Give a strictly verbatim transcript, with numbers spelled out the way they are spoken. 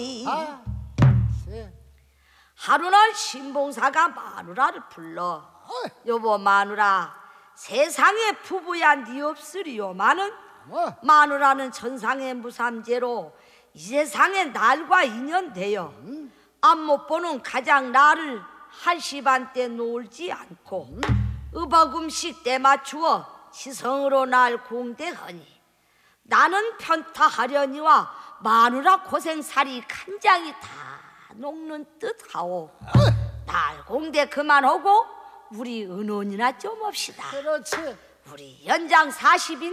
아, 쎄. 하루는 신봉사가 마누라를 불러 어이, 여보 마누라 세상에 부부야 니 없으리요마는 뭐? 마누라는 천상의 무삼재로 이 세상에 날과 인연되어 앞 못 보는 가장 나를 한시반때 놀지 않고 의박음식 때 맞추어 시성으로 날 공대하니 나는 편타하려니와 마누라 고생살이 간장이 다 녹는 듯하오. 날 공대 그만하고 우리 은혼이나 좀 합시다. 그렇지. 우리 연장 사십인